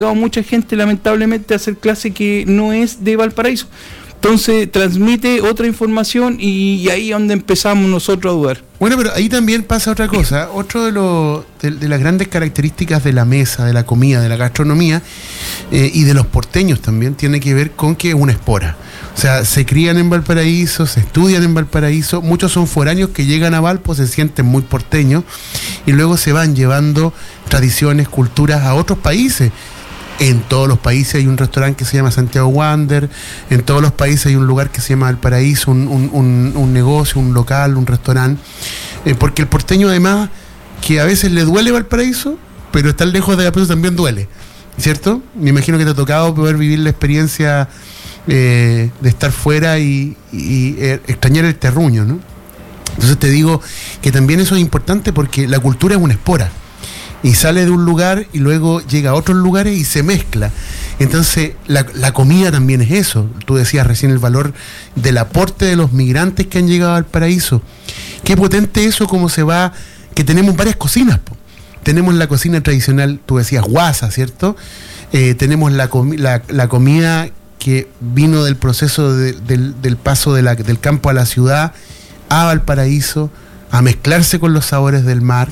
mucha gente lamentablemente a hacer clase que no es de Valparaíso. Entonces transmite otra información y ahí es donde empezamos nosotros a dudar. Bueno, pero ahí también pasa otra cosa. Otro de las grandes características de la mesa, de la comida, de la gastronomía y de los porteños también tiene que ver con que es una espora. O sea, se crían en Valparaíso, se estudian en Valparaíso, muchos son foráneos que llegan a Valpo, se sienten muy porteños y luego se van llevando tradiciones, culturas a otros países. En todos los países hay un restaurante que se llama Santiago Wander, en todos los países hay un lugar que se llama Valparaíso, un negocio, un local, un restaurante, porque el porteño además, que a veces le duele Valparaíso, pero estar lejos de Valparaíso también duele, ¿cierto? Me imagino que te ha tocado poder vivir la experiencia de estar fuera y extrañar el terruño, ¿no? Entonces te digo que también eso es importante porque la cultura es una espora. Y sale de un lugar y luego llega a otros lugares y se mezcla. Entonces, la comida también es eso. Tú decías recién el valor del aporte de los migrantes que han llegado al paraíso. Qué potente eso, como se va, que tenemos varias cocinas, po. Tenemos la cocina tradicional, tú decías guasa, ¿cierto? Tenemos la comida que vino del proceso del paso del campo a la ciudad, a Valparaíso, a mezclarse con los sabores del mar.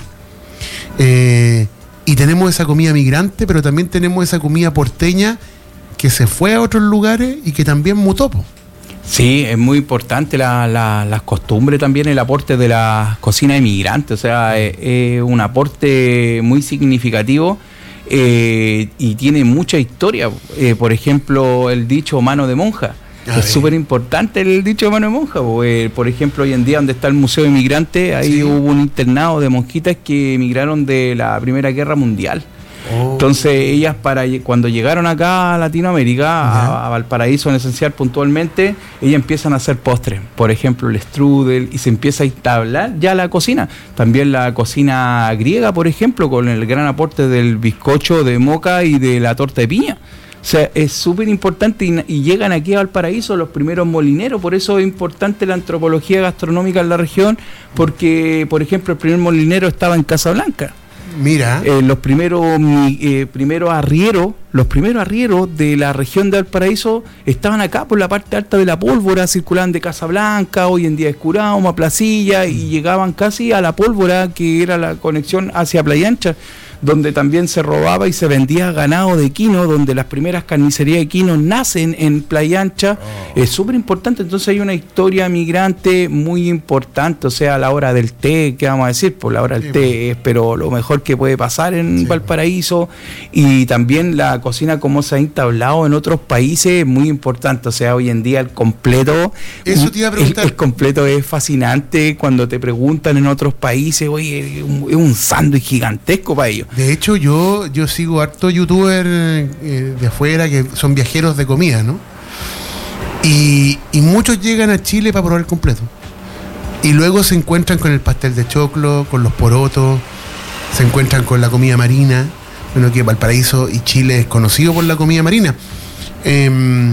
Y tenemos esa comida migrante, pero también tenemos esa comida porteña que se fue a otros lugares y que también mutó, po. Sí, es muy importante las costumbres también, el aporte de la cocina inmigrante, o sea, es un aporte muy significativo y tiene mucha historia. Por ejemplo, el dicho mano de monja. Es súper importante el dicho de mano de monja. Por ejemplo, hoy en día donde está el Museo de Inmigrantes, ahí sí, hubo un internado de monjitas que emigraron de la Primera Guerra Mundial. Entonces ellas cuando llegaron acá a Latinoamérica, a Valparaíso en esencial puntualmente, ellas empiezan a hacer postres, por ejemplo el strudel, y se empieza a instalar ya la cocina. También la cocina griega, por ejemplo, con el gran aporte del bizcocho de moca y de la torta de piña. O sea, es súper importante y llegan aquí a Valparaíso los primeros molineros. Por eso es importante la antropología gastronómica en la región, porque, por ejemplo, el primer molinero estaba en Casablanca. Mira. Los primeros arrieros de la región de Valparaíso estaban acá por la parte alta de la Pólvora, circulaban de Casablanca, hoy en día es Curauma, Placilla, y llegaban casi a la Pólvora, que era la conexión hacia Playa Ancha, donde también se robaba y se vendía ganado de quino, donde las primeras carnicerías de quino nacen en Playa Ancha. Es súper importante. Entonces hay una historia migrante muy importante, o sea, a la hora del té, ¿qué vamos a decir? Por la hora del té es pero lo mejor que puede pasar en Valparaíso, y también la cocina como se ha entablado en otros países es muy importante. O sea, hoy en día el completo, eso te iba a preguntar. El completo es fascinante cuando te preguntan en otros países, oye, es un sándwich gigantesco para ellos. De hecho, yo sigo harto youtuber de afuera que son viajeros de comida, ¿no? Y muchos llegan a Chile para probar el completo. Y luego se encuentran con el pastel de choclo, con los porotos, se encuentran con la comida marina. Bueno, que Valparaíso y Chile es conocido por la comida marina. ¿Este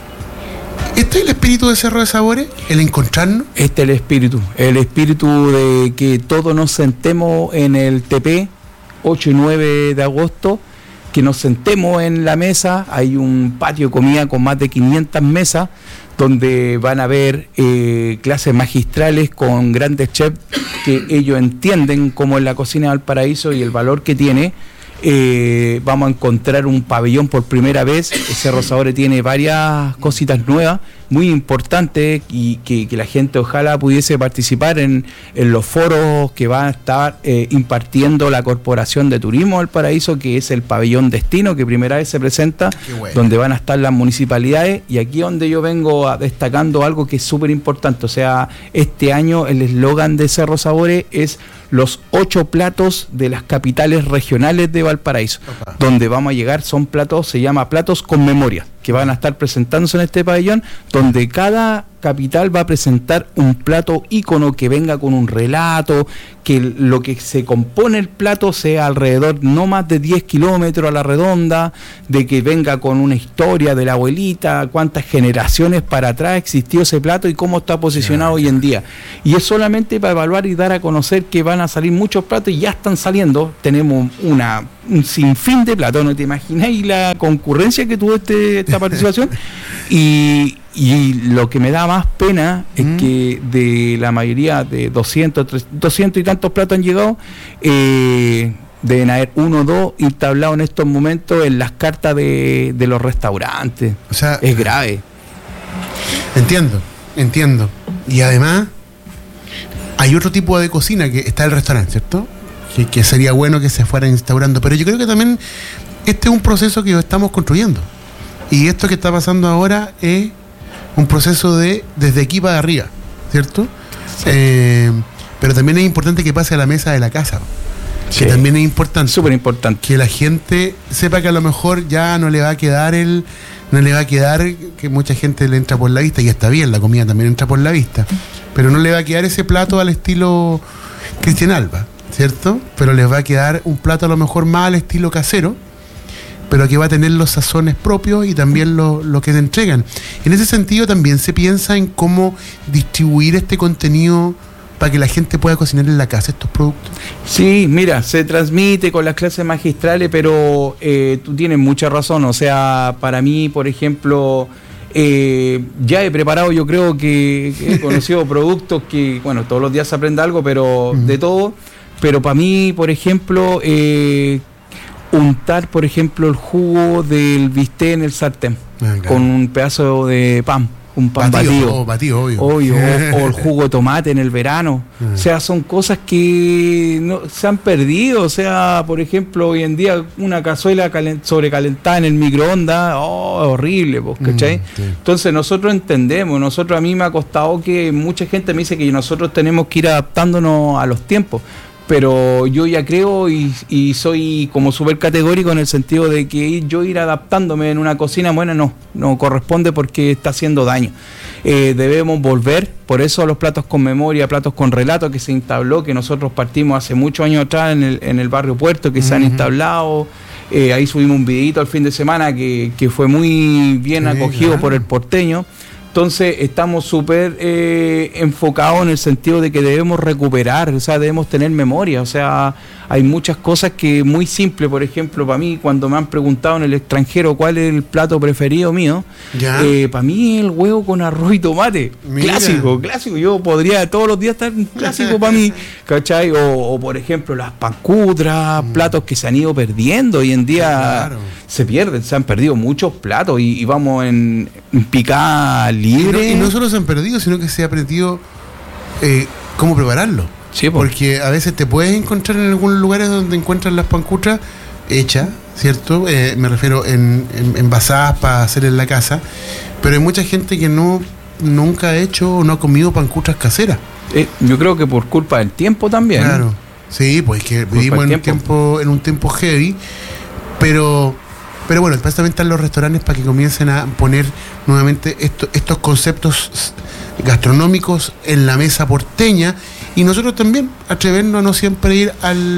es el espíritu de Cerro de Sabores? ¿El encontrarnos? Este es el espíritu de que todos nos sentemos en el TP 8 y 9 de agosto, que nos sentemos en la mesa. Hay un patio de comida con más de 500 mesas, donde van a haber clases magistrales con grandes chefs que ellos entienden cómo es la cocina de Valparaíso y el valor que tiene. Vamos a encontrar un pabellón por primera vez. Cerro Sabores tiene varias cositas nuevas muy importantes y que la gente ojalá pudiese participar en los foros que va a estar impartiendo la Corporación de Turismo del Paraíso, que es el pabellón destino que primera vez se presenta, donde van a estar las municipalidades. Y aquí donde yo vengo destacando algo que es súper importante. O sea, este año el eslogan de Cerro Sabores es los 8 platos de las capitales regionales de Valparaíso. Donde vamos a llegar se llama platos con memoria, que van a estar presentándose en este pabellón, donde cada capital va a presentar un plato ícono que venga con un relato, que lo que se compone el plato sea alrededor no más de 10 kilómetros a la redonda, de que venga con una historia de la abuelita, cuántas generaciones para atrás existió ese plato y cómo está posicionado hoy en día. Y es solamente para evaluar y dar a conocer que van a salir muchos platos y ya están saliendo. Tenemos un sinfín de platos, no te imagináis la concurrencia que tuvo esta participación. Y lo que me da más pena es que de la mayoría de 200 y tantos platos han llegado, deben haber 1 o 2 instalados en estos momentos en las cartas de los restaurantes. O sea, es grave. Entiendo. Y además hay otro tipo de cocina que está el restaurante, ¿cierto? Que sería bueno que se fuera instaurando. Pero yo creo que también este es un proceso que estamos construyendo. Y esto que está pasando ahora es un proceso desde aquí para arriba, ¿cierto? Sí. Pero también es importante que pase a la mesa de la casa. Sí. Que también es importante. Súper importante. Que la gente sepa que a lo mejor ya no le va a quedar que mucha gente le entra por la vista, y está bien, la comida también entra por la vista, pero no le va a quedar ese plato al estilo Cristian Alba, ¿cierto? Pero les va a quedar un plato a lo mejor más al estilo casero, pero que va a tener los sazones propios y también lo que se entregan. En ese sentido también se piensa en cómo distribuir este contenido para que la gente pueda cocinar en la casa estos productos. Sí, mira, se transmite con las clases magistrales, pero tú tienes mucha razón. O sea, para mí, por ejemplo, ya he preparado, yo creo que he conocido productos que, bueno, todos los días se aprende algo, pero de todo. Pero para mí, por ejemplo, untar, por ejemplo, el jugo del bistec en el sartén, con un pedazo de pan. Un pan batido, obvio. O el jugo de tomate en el verano. O sea, son cosas que no, se han perdido. O sea, por ejemplo, hoy en día una cazuela sobrecalentada en el microondas, horrible, ¿cachai? Sí. Entonces nosotros entendemos, a mí me ha costado que mucha gente me dice que nosotros tenemos que ir adaptándonos a los tiempos. Pero yo ya creo y soy como súper categórico en el sentido de que yo ir adaptándome en una cocina buena no corresponde, porque está haciendo daño. Debemos volver, por eso, a los platos con memoria, platos con relato que se instabló, que nosotros partimos hace muchos años atrás en el barrio Puerto, que se han instablado. Ahí subimos un videito el fin de semana que fue muy bien acogido por el porteño. Entonces estamos súper enfocados en el sentido de que debemos recuperar, o sea, debemos tener memoria. O sea, hay muchas cosas que muy simples. Por ejemplo, para mí, cuando me han preguntado en el extranjero cuál es el plato preferido mío, para mí el huevo con arroz y tomate. Mira. Clásico. Yo podría todos los días estar un clásico para mí, ¿cachai? O por ejemplo, las pancutras, platos que se han ido perdiendo. Hoy en día se pierden, se han perdido muchos platos y vamos en picada libre. Y no solo se han perdido, sino que se ha aprendido cómo prepararlo. Sí, porque a veces te puedes encontrar en algunos lugares donde encuentras las pancutras hechas, ¿cierto? Me refiero envasadas para hacer en la casa, pero hay mucha gente que nunca ha hecho o no ha comido pancutras caseras. Yo creo que por culpa del tiempo también. Claro, sí, pues que vivimos en un tiempo heavy, pero bueno, también están los restaurantes para que comiencen a poner nuevamente estos conceptos gastronómicos en la mesa porteña, y nosotros también atrevernos a no siempre ir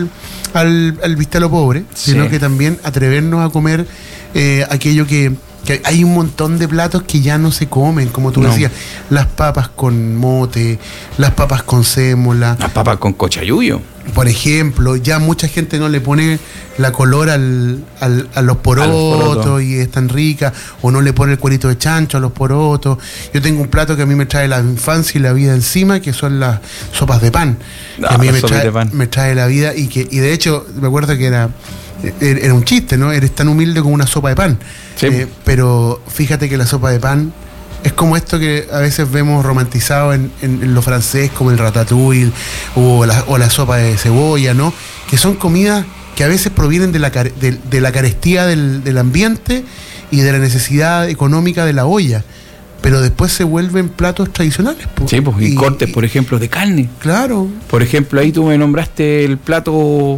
al bistec a lo pobre, sino que también atrevernos a comer aquello que hay un montón de platos que ya no se comen, como tú decías, las papas con mote, las papas con sémola, las papas con cochayuyo, por ejemplo. Ya mucha gente no le pone la color a los porotos y es tan rica, o no le pone el cuerito de chancho a los porotos. Yo tengo un plato que a mí me trae la infancia y la vida encima, que son las sopas de pan, que a mí me trae la vida, y de hecho me acuerdo que era un chiste, ¿no? Eres tan humilde como una sopa de pan. Sí. Pero fíjate que la sopa de pan es como esto que a veces vemos romantizado en lo francés, como el ratatouille o la sopa de cebolla, ¿no? Que son comidas que a veces provienen de la carestía del ambiente y de la necesidad económica de la olla, pero después se vuelven platos tradicionales. Sí, pues, y cortes, por ejemplo, de carne. Claro. Por ejemplo, ahí tú me nombraste el plato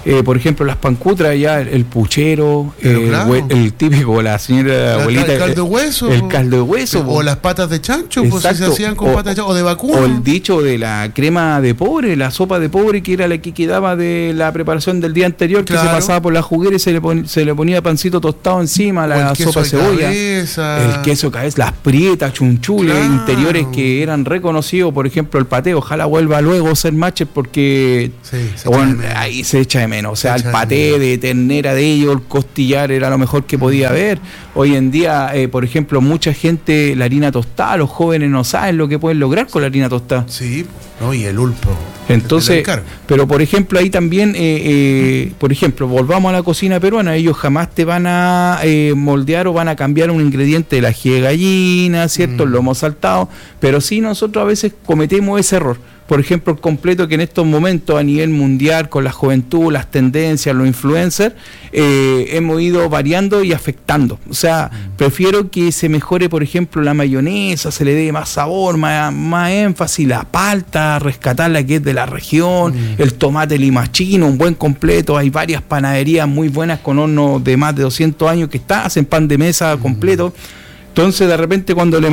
por ejemplo, las pancutras, ya el puchero, claro, el típico, la señora abuelita. El caldo de hueso. El caldo de hueso. O las patas de chancho, pues si se hacían con patas de chancho, o de vacuno. O el dicho de la crema de pobre, la sopa de pobre, que era la que quedaba de la preparación del día anterior, claro, que se pasaba por la juguera y se le ponía pancito tostado encima, la sopa de cebolla. Cabeza. El queso de cabeza, las prietas, chunchules, claro, interiores que eran reconocidos, por ejemplo, el paté, ojalá vuelva luego a ser matches porque ahí se echa de menos. O sea, el paté de ternera de ellos, el costillar era lo mejor que podía haber. Hoy en día, por ejemplo, mucha gente, la harina tostada, los jóvenes no saben lo que pueden lograr con la harina tostada. Sí, no, y el ulpo. Entonces, pero por ejemplo, ahí también, por ejemplo, volvamos a la cocina peruana, ellos jamás te van a moldear o van a cambiar un ingrediente del ají de gallina, ¿cierto? El lomo saltado, pero sí nosotros a veces cometemos ese error. Por ejemplo, el completo que en estos momentos a nivel mundial, con la juventud, las tendencias, los influencers, hemos ido variando y afectando. O sea, prefiero que se mejore, por ejemplo, la mayonesa, se le dé más sabor, más énfasis, la palta, rescatar la que es de la región, el tomate limachino, un buen completo. Hay varias panaderías muy buenas con hornos de más de 200 años que hacen pan de mesa completo. Entonces, de repente, cuando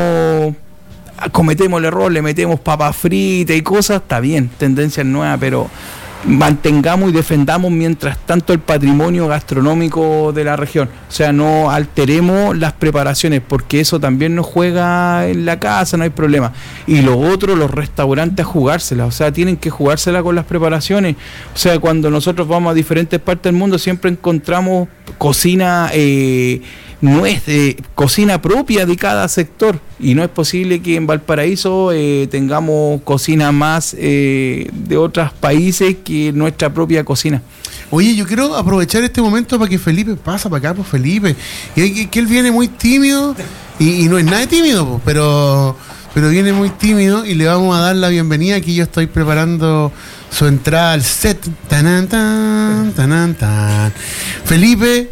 cometemos el error, le metemos papas fritas y cosas, está bien, tendencias nuevas, pero mantengamos y defendamos mientras tanto el patrimonio gastronómico de la región. O sea, no alteremos las preparaciones, porque eso también nos juega en la casa, no hay problema. Y lo otro, los restaurantes a jugársela, o sea, tienen que jugársela con las preparaciones. O sea, cuando nosotros vamos a diferentes partes del mundo, siempre encontramos cocina no es de cocina propia de cada sector, y no es posible que en Valparaíso tengamos cocina más de otros países que nuestra propia cocina. Oye, yo quiero aprovechar este momento para que Felipe pasa para acá, pues Felipe, y que él viene muy tímido y no es nada de tímido, pero viene muy tímido, y le vamos a dar la bienvenida. Aquí yo estoy preparando su entrada al set. Tanan, tan, tanan, tan. Felipe,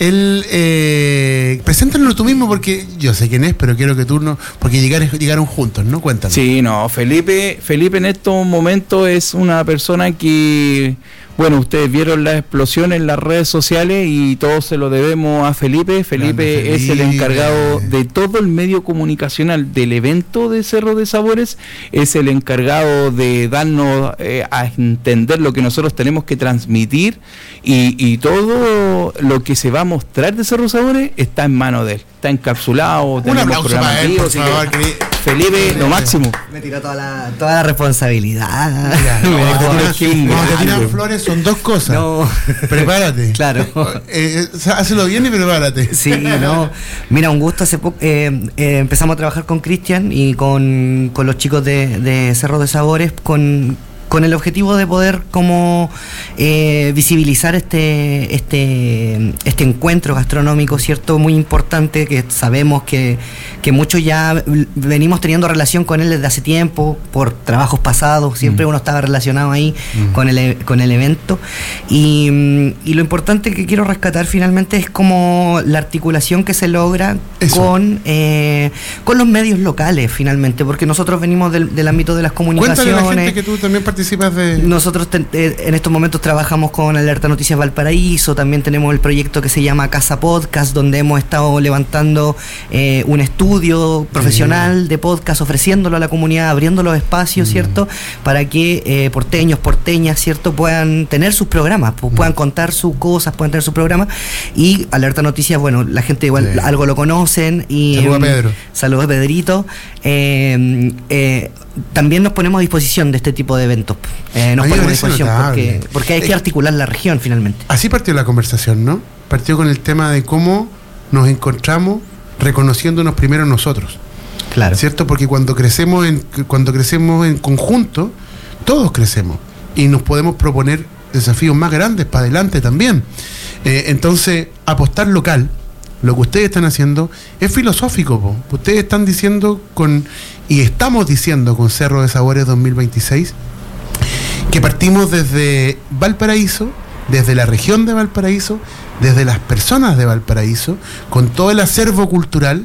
preséntanoslo tú mismo, porque yo sé quién es, pero quiero que tú no, porque llegaron juntos, ¿no? Cuéntanos. Sí, no, Felipe en estos momentos es una persona que, bueno, ustedes vieron la explosión en las redes sociales y todo se lo debemos a Felipe. Felipe es el encargado de todo el medio comunicacional del evento de Cerro de Sabores, es el encargado de darnos a entender lo que nosotros tenemos que transmitir, y todo lo que se va a mostrar de Cerro de Sabores está en manos de él, está encapsulado. Un aplauso para él, por favor, Felipe, lo máximo. Me tiró toda la responsabilidad. Cuando te tiran flores son dos cosas. No. Prepárate. Claro. Hácelo bien y prepárate. Sí, no. Mira, un gusto. Hace poco empezamos a trabajar con Cristian y con los chicos de Cerro de Sabores, con el objetivo de poder como visibilizar este encuentro gastronómico, ¿cierto? Muy importante, que sabemos que muchos ya venimos teniendo relación con él desde hace tiempo, por trabajos pasados, siempre uno estaba relacionado ahí con el evento, y lo importante que quiero rescatar finalmente es como la articulación que se logra con los medios locales, finalmente, porque nosotros venimos del ámbito de las comunicaciones. Cuéntale a la gente que tú también participas de... Nosotros en estos momentos trabajamos con Alerta Noticias Valparaíso, también tenemos el proyecto que se llama Casa Podcast, donde hemos estado levantando un estudio profesional de podcast, ofreciéndolo a la comunidad, abriendo los espacios, ¿cierto? Para que porteños, porteñas, ¿cierto? Puedan tener sus programas, puedan contar sus cosas, puedan tener sus programas. Y Alerta Noticias, bueno, la gente igual algo lo conocen. Y saludos a Pedro. Saludos a Pedrito. También nos ponemos a disposición de este tipo de eventos. Nos ponemos a disposición porque hay que articular la región finalmente. Así partió la conversación, ¿no? Partió con el tema de cómo nos encontramos reconociéndonos primero nosotros. Claro. ¿Cierto? Porque cuando crecemos en conjunto, todos crecemos y nos podemos proponer desafíos más grandes para adelante también. Entonces, apostar local, lo que ustedes están haciendo, es filosófico, po. Ustedes están diciendo y estamos diciendo con Cerro de Sabores 2026 que partimos desde Valparaíso, desde la región de Valparaíso, desde las personas de Valparaíso, con todo el acervo cultural,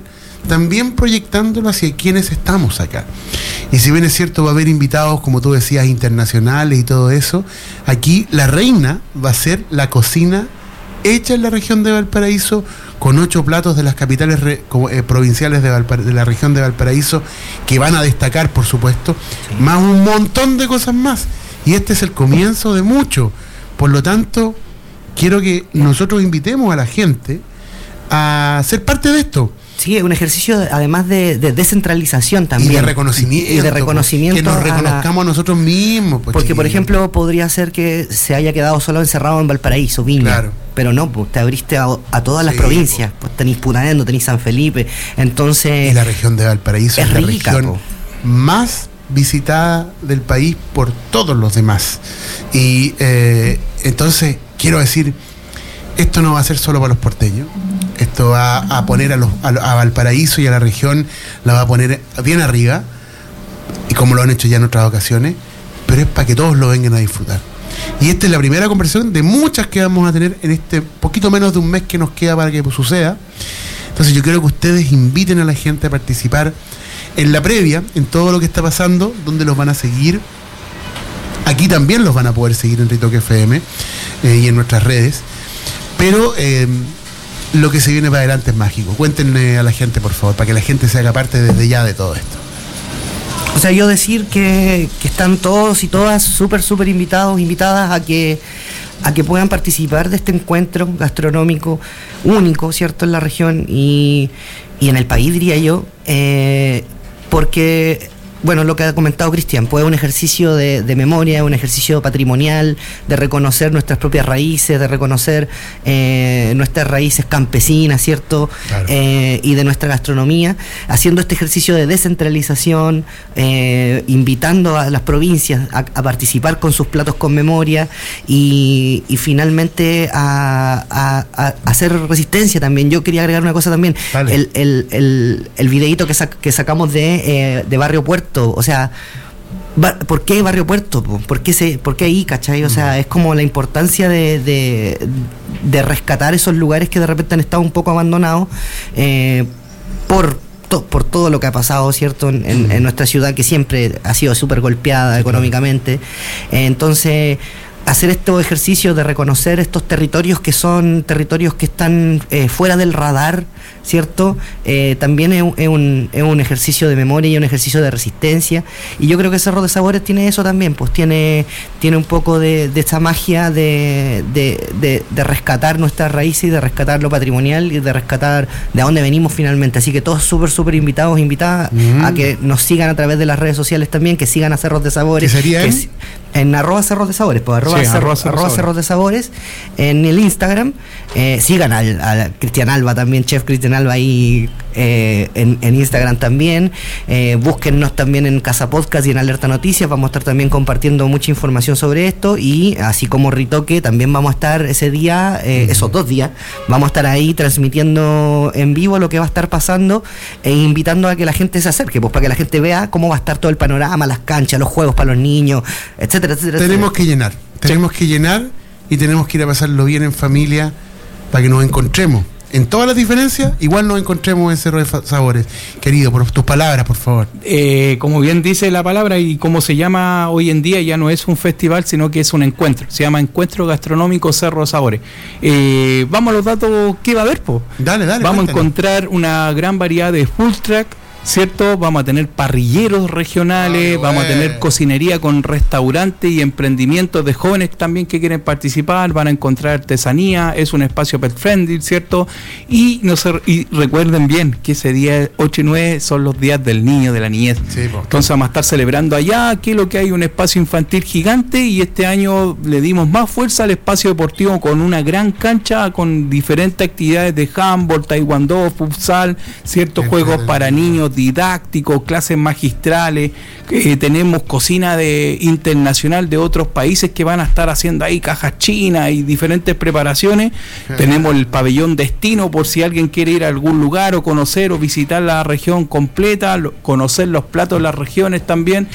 también proyectándolo hacia quienes estamos acá. Y si bien es cierto, va a haber invitados, como tú decías, internacionales y todo eso, aquí la reina va a ser la cocina hecha en la región de Valparaíso, con 8 platos de las capitales provinciales de la región de Valparaíso, que van a destacar, por supuesto, sí, más un montón de cosas más. Y este es el comienzo de mucho. Por lo tanto, quiero que nosotros invitemos a la gente a ser parte de esto. Sí, es un ejercicio además de descentralización también. Y de reconocimiento. Y de reconocimiento. Que nos reconozcamos a nosotros mismos. Porque, chiquillos, por ejemplo, podría ser que se haya quedado solo encerrado en Valparaíso, Viña. Claro. Pero no, pues te abriste a todas las provincias. Pues tenéis Pudaendo, tenéis San Felipe. Entonces. Y la región de Valparaíso es la región más visitada del país por todos los demás. Y entonces, quiero decir, esto no va a ser solo para los porteños. Esto va a poner a Valparaíso y a la región, la va a poner bien arriba, y como lo han hecho ya en otras ocasiones, pero es para que todos lo vengan a disfrutar. Y esta es la primera conversación de muchas que vamos a tener en este poquito menos de un mes que nos queda para que suceda. Entonces yo quiero que ustedes inviten a la gente a participar en la previa, en todo lo que está pasando, donde los van a seguir. Aquí también los van a poder seguir en Ritoque FM y en nuestras redes. Pero lo que se viene para adelante es mágico. Cuéntenle a la gente, por favor, para que la gente se haga parte desde ya de todo esto. O sea, yo decir que están todos y todas súper invitadas a que puedan participar de este encuentro gastronómico único, ¿cierto?, en la región y en el país, diría yo, porque, bueno, lo que ha comentado Cristian, pues es un ejercicio de memoria, un ejercicio patrimonial, de reconocer nuestras propias raíces, de reconocer nuestras raíces campesinas, ¿cierto? Claro. Y de nuestra gastronomía, haciendo este ejercicio de descentralización, invitando a las provincias a participar con sus platos con memoria y finalmente a hacer resistencia también. Yo quería agregar una cosa también, vale. El videíto que sacamos de Barrio Puerto. O sea, ¿por qué Barrio Puerto? ¿Por qué ahí, cachai? O sea, es como la importancia de rescatar esos lugares que de repente han estado un poco abandonados por todo lo que ha pasado, ¿cierto?, en nuestra ciudad, que siempre ha sido súper golpeada económicamente. Entonces, hacer estos ejercicios de reconocer estos territorios que son territorios que están fuera del radar, ¿cierto? También es un ejercicio de memoria y un ejercicio de resistencia, y yo creo que Cerro de Sabores tiene eso también, pues tiene un poco de esa magia de rescatar nuestras raíces y de rescatar lo patrimonial y de rescatar de dónde venimos finalmente. Así que todos súper invitados, invitadas a que nos sigan a través de las redes sociales también, que sigan a Cerros de Sabores. ¿Qué sería en @ Cerros de Sabores, pues arroba Cerros de Sabores en el Instagram. Sigan al Cristian Alba también, Chef Cristian Alba ahí en Instagram también. Búsquennos también en Casa Podcast y en Alerta Noticias. Vamos a estar también compartiendo mucha información sobre esto, y así como Ritoque, también vamos a estar ese día, esos 2 días, vamos a estar ahí transmitiendo en vivo lo que va a estar pasando e invitando a que la gente se acerque, pues para que la gente vea cómo va a estar todo el panorama, las canchas, los juegos para los niños, etcétera. Tenemos que llenar y tenemos que ir a pasarlo bien en familia para que nos encontremos. En todas las diferencias, igual nos encontremos en Cerro de Sabores. Querido, por tus palabras, por favor. Como bien dice la palabra y como se llama hoy en día, ya no es un festival, sino que es un encuentro. Se llama Encuentro Gastronómico Cerro de Sabores. Vamos a los datos que va a haber, po. Dale. Vamos a encontrar una gran variedad de food truck, ¿cierto? Vamos a tener parrilleros regionales, vamos a tener cocinería con restaurantes y emprendimientos de jóvenes también que quieren participar, van a encontrar artesanía, es un espacio pet friendly, ¿cierto? Y recuerden bien que ese día 8 y 9 son los días del niño, de la niñez. Sí, entonces vamos a estar celebrando allá. Aquí lo que hay un espacio infantil gigante, y este año le dimos más fuerza al espacio deportivo con una gran cancha con diferentes actividades de handball, taekwondo, futsal, ciertos juegos para niños didácticos, clases magistrales. Tenemos cocina internacional de otros países que van a estar haciendo ahí cajas chinas y diferentes preparaciones. Tenemos el pabellón destino por si alguien quiere ir a algún lugar o conocer o visitar la región completa, conocer los platos de las regiones también.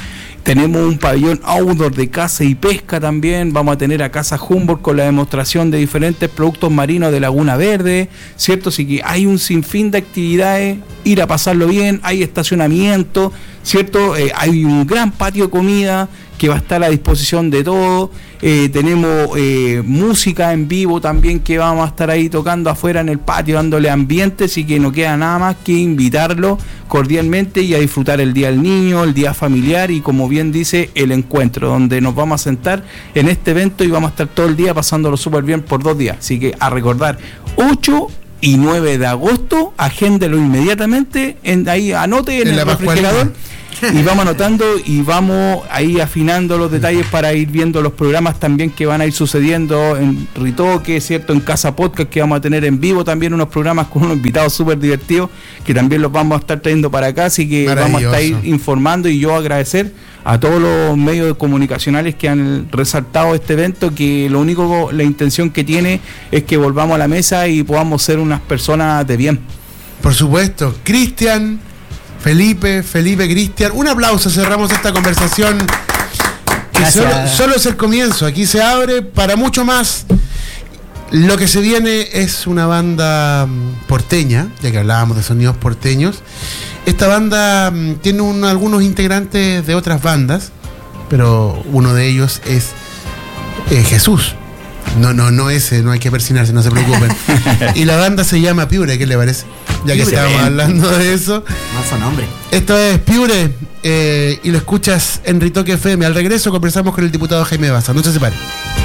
Tenemos un pabellón outdoor de caza y pesca también. Vamos a tener a Casa Humboldt con la demostración de diferentes productos marinos de Laguna Verde, ¿cierto? Así que hay un sinfín de actividades, ir a pasarlo bien, hay estacionamiento, ¿cierto? Hay un gran patio de comida que va a estar a disposición de todos. Tenemos música en vivo también que vamos a estar ahí tocando afuera en el patio, dándole ambiente, así que no queda nada más que invitarlo cordialmente y a disfrutar el Día del Niño, el Día Familiar y, como bien dice, el encuentro, donde nos vamos a sentar en este evento y vamos a estar todo el día pasándolo súper bien por 2 días. Así que a recordar, 8 y 9 de agosto, agéndelo inmediatamente, ahí anote en el refrigerador. Y vamos anotando y vamos ahí afinando los detalles para ir viendo los programas también que van a ir sucediendo en Ritoque, ¿cierto? En Casa Podcast, que vamos a tener en vivo también unos programas con unos invitados súper divertidos que también los vamos a estar trayendo para acá, así que vamos a estar informando. Y yo agradecer a todos los medios comunicacionales que han resaltado este evento, que lo único, la intención que tiene es que volvamos a la mesa y podamos ser unas personas de bien. Por supuesto. Cristian, Felipe, Cristian, un aplauso, cerramos esta conversación que solo es el comienzo, aquí se abre para mucho más. Lo que se viene es una banda porteña, ya que hablábamos de sonidos porteños. Esta banda tiene algunos integrantes de otras bandas, pero uno de ellos es Jesús. No ese, no hay que persinarse, no se preocupen. Y la banda se llama Piure, ¿qué le parece? Ya que estábamos hablando de eso. Más nombre. Esto es Piure y lo escuchas en Ritoque FM. Al regreso conversamos con el diputado Jaime Baza. No se separe.